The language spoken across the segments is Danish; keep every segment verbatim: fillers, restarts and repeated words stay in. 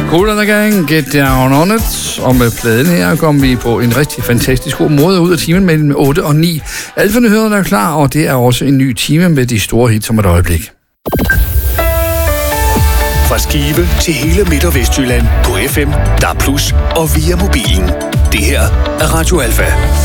Cool and the Gang, Get Down On It. Og med pladen her kommer vi på en rigtig fantastisk god måde ud af timen mellem otte og ni. Alfa-nyhederne er klar, og det er også en ny time med de store hits om et øjeblik. Fra Skive til hele Midt- og Vestjylland på F M, D A B plus, og via mobilen. Det her er Radio Alfa.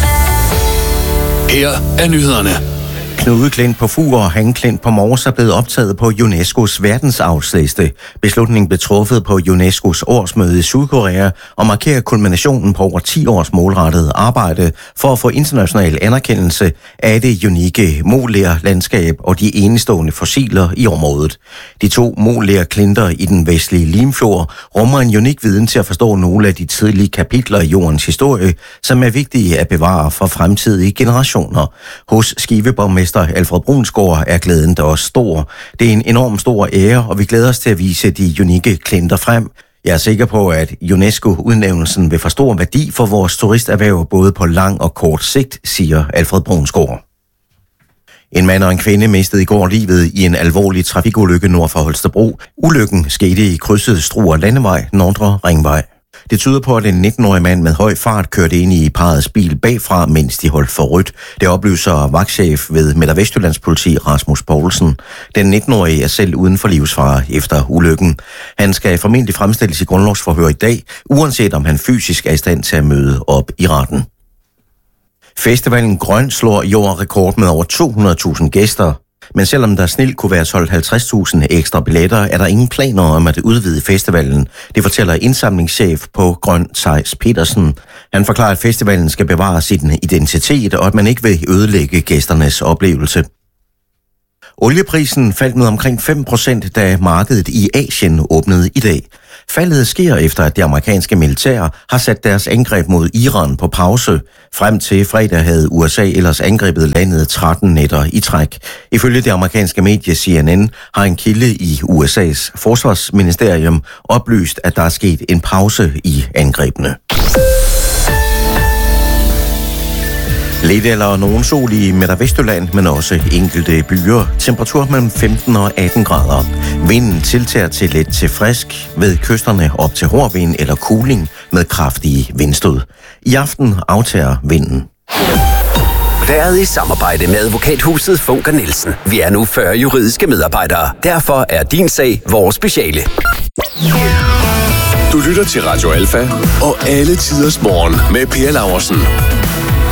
Her er nyhederne. Knude Klint på Fur og Han Klint på Mors er blevet optaget på UNESCO's verdensarvsliste. Beslutningen blev truffet på UNESCO's årsmøde i Sydkorea og markerer kulminationen på over ti års målrettet arbejde for at få international anerkendelse af det unikke Moler-landskab og de enestående fossiler i området. De to Moler-klinter i den vestlige Limfjord rummer en unik viden til at forstå nogle af de tidlige kapitler i jordens historie, som er vigtige at bevare for fremtidige generationer. Hos Skiveborgmester Alfred Brunsgaard er glæden da også stor. Det er en enorm stor ære, og vi glæder os til at vise de unikke klinter frem. Jeg er sikker på, at UNESCO-udnævnelsen vil få stor værdi for vores turisterhverv både på lang og kort sigt, siger Alfred Brunsgaard. En mand og en kvinde mistede i går livet i en alvorlig trafikulykke nord for Holstebro. Ulykken skete i krydset Struer Landevej, Nordre Ringvej. Det tyder på, at en nitten-årig mand med høj fart kørte ind i parrets bil bagfra, mens de holdt for rødt. Det oplyser vagtchef ved Midt- og Vestjyllands politi Rasmus Poulsen. Den nitten-årige er selv uden for livsfare efter ulykken. Han skal formentlig fremstilles i grundlovsforhør i dag, uanset om han fysisk er i stand til at møde op i retten. Festivalen Grøn slår i år rekord med over to hundrede tusind gæster. Men selvom der snilt kunne være solgt halvtreds tusind ekstra billetter, er der ingen planer om at udvide festivalen. Det fortæller indsamlingschef på Grøn, Theis Petersen. Han forklarer, at festivalen skal bevare sin identitet, og at man ikke vil ødelægge gæsternes oplevelse. Olieprisen faldt med omkring fem procent, da markedet i Asien åbnede i dag. Faldet sker efter, at det amerikanske militær har sat deres angreb mod Iran på pause. Frem til fredag havde U S A ellers angrebet landet tretten nætter i træk. Ifølge det amerikanske medie C N N har en kilde i U S A's forsvarsministerium oplyst, at der er sket en pause i angrebene. Lidt eller nogen sol i Midt- og Vestjylland, men også enkelte byer. Temperatur mellem femten og atten grader. Vinden tiltager til let til frisk, ved kysterne op til hård vind eller kuling med kraftige vindstød. I aften aftager vinden. Været i samarbejde med advokathuset Funker Nielsen. Vi er nu fyrre juridiske medarbejdere. Derfor er din sag vores speciale. Du lytter til Radio Alfa og alle tiders morgen med Per Laursen.